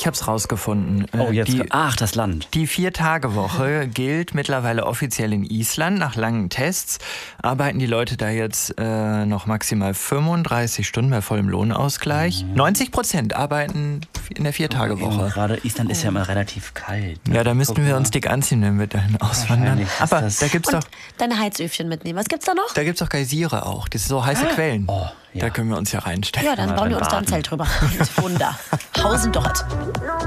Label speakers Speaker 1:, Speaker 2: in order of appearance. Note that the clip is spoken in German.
Speaker 1: Ich habe es rausgefunden.
Speaker 2: Das Land.
Speaker 1: Die 4-Tage-Woche gilt mittlerweile offiziell in Island. Nach langen Tests arbeiten die Leute da jetzt noch maximal 35 Stunden bei vollem Lohnausgleich. 90% arbeiten in der 4-Tage-Woche.
Speaker 2: Gerade Island ist ja immer relativ kalt. Ne?
Speaker 1: Ja, da müssten wir uns dick anziehen, wenn wir dahin auswandern. Aber da gibt's doch
Speaker 3: deine Heizöfchen mitnehmen. Was gibt's da noch?
Speaker 1: Da gibt's doch Geysire auch. Das sind so heiße Quellen.
Speaker 2: Oh, ja.
Speaker 1: Da können wir uns ja reinstellen.
Speaker 3: Ja, dann bauen wir uns da ein Zelt drüber. Wunder. Hausen dort.